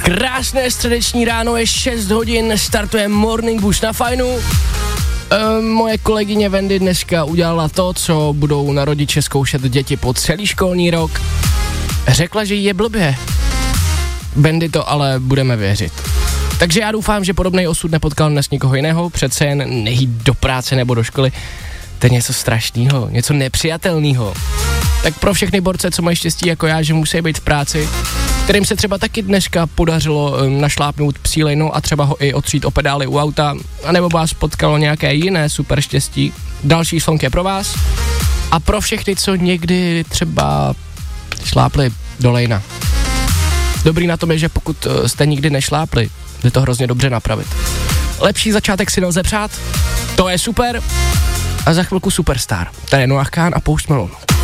Krásné středeční ráno, je 6 hodin, startuje Morning Boost na Fajnu. Moje kolegyně Wendy dneska udělala to, co budou na rodiče zkoušet děti po celý školní rok. Řekla, že jí je blbě. Wendy to ale budeme věřit. Takže já doufám, že podobný osud nepotkal dnes nikoho jiného, přece jen nejít do práce nebo do školy. To je něco strašného, něco nepřijatelného. Tak pro všechny borce, co mají štěstí jako já, že musí být v práci, kterým se třeba taky dneska podařilo našlápnout psí lejnu a třeba ho i otřít o pedály u auta, anebo vás potkalo nějaké jiné super štěstí. Další slonk je pro vás. A pro všechny, co někdy třeba šlápli do lejna. Dobrý na tom je, že pokud jste nikdy nešlápli, jde to hrozně dobře napravit. Lepší začátek si nelze přát, to je super. A za chvilku Superstar. Tady je Noah Kahn a Post Malone.